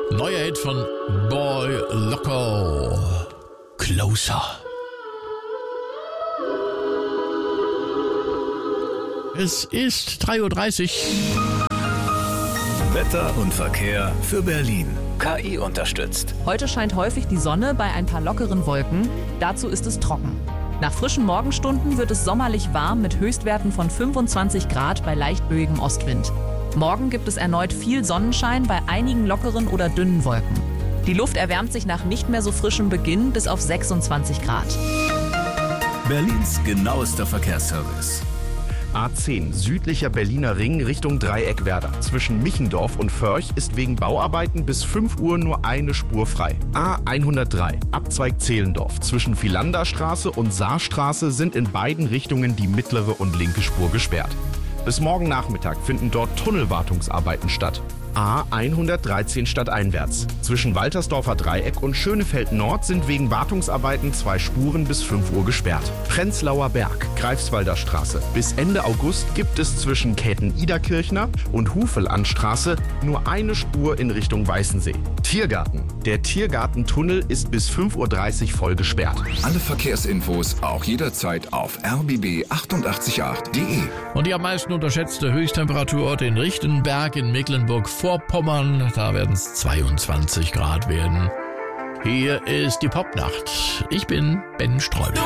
Neuer Hit von Boy Loco. Closer. Es ist 3:30 Uhr. Wetter und Verkehr für Berlin. KI unterstützt. Heute scheint häufig die Sonne bei ein paar lockeren Wolken. Dazu ist es trocken. Nach frischen Morgenstunden wird es sommerlich warm mit Höchstwerten von 25 Grad bei leicht böigem Ostwind. Morgen gibt es erneut viel Sonnenschein bei einigen lockeren oder dünnen Wolken. Die Luft erwärmt sich nach nicht mehr so frischem Beginn bis auf 26 Grad. Berlins genauester Verkehrsservice. A10, südlicher Berliner Ring Richtung Dreieckwerder. Zwischen Michendorf und Förch ist wegen Bauarbeiten bis 5 Uhr nur eine Spur frei. A103, Abzweig Zehlendorf. Zwischen Philanderstraße und Saarstraße sind in beiden Richtungen die mittlere und linke Spur gesperrt. Bis morgen Nachmittag finden dort Tunnelwartungsarbeiten statt. A113 stadteinwärts. Zwischen Waltersdorfer Dreieck und Schönefeld Nord sind wegen Wartungsarbeiten 2 Spuren bis 5 Uhr gesperrt. Prenzlauer Berg, Greifswalder Straße. Bis Ende August gibt es zwischen Käthen-Iderkirchner und Hufelandstraße nur eine Spur in Richtung Weißensee. Tiergarten. Der Tiergartentunnel ist bis 5:30 Uhr voll gesperrt. Alle Verkehrsinfos auch jederzeit auf rbb888.de. Und die am meisten unterschätzte Höchsttemperaturort in Richtenberg in Mecklenburg-Vorpommern. Da werden es 22 Grad werden. Hier ist die Popnacht. Ich bin Ben Streubel.